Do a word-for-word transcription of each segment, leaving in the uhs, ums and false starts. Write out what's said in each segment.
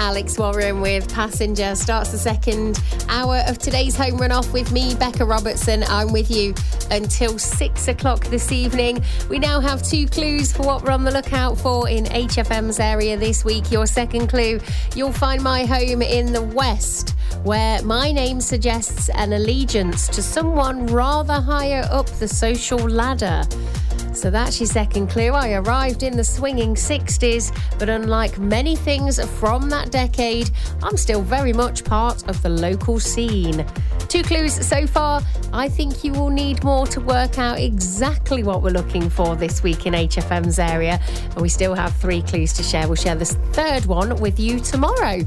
Alex Warren with Passenger starts the second hour of today's home run off with me, Becca Robertson. I'm with you until six o'clock this evening. We now have two clues for what we're on the lookout for in H F M's area this week. Your second clue, you'll find my home in the West, where my name suggests an allegiance to someone rather higher up the social ladder. So that's your second clue. I arrived in the swinging sixties, but unlike many things from that decade, I'm still very much part of the local scene. Two clues so far. I think you will need more to work out exactly what we're looking for this week in H F M's area. And we still have three clues to share. We'll share this third one with you tomorrow.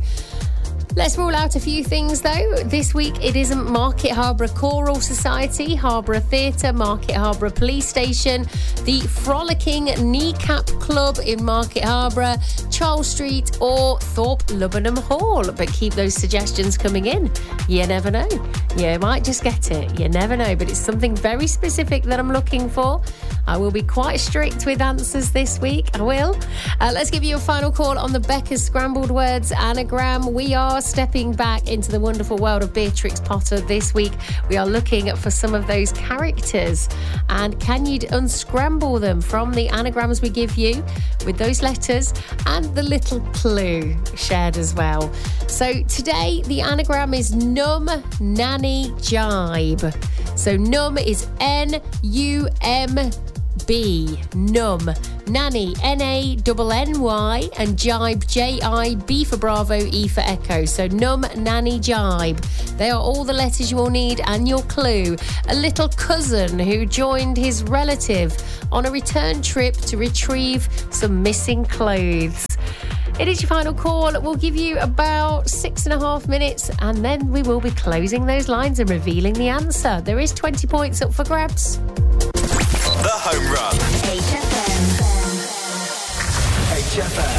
Let's rule out a few things, though. This week, it isn't Market Harborough Choral Society, Harborough Theatre, Market Harborough Police Station, the Frolicking Kneecap Club in Market Harborough, Charles Street or Thorpe Lubbenham Hall. But keep those suggestions coming in. You never know. You might just get it. You never know. But it's something very specific that I'm looking for. I will be quite strict with answers this week. I will. Uh, let's give you a final call on the Becca's Scrambled Words anagram. We are stepping back into the wonderful world of Beatrix Potter this week. We are looking for some of those characters. And can you unscramble them from the anagrams we give you with those letters and the little clue shared as well? So today, the anagram is Num Nanny Jibe. So Num is N U M B, Num. Nanny, N A N N Y, and Jibe, J I B for Bravo, E for Echo. So Num Nanny Jibe. They are all the letters you will need and your clue. A little cousin who joined his relative on a return trip to retrieve some missing clothes. It is your final call. We'll give you about six and a half minutes and then we will be closing those lines and revealing the answer. There is twenty points up for grabs. The Home Run. H F M. H F M.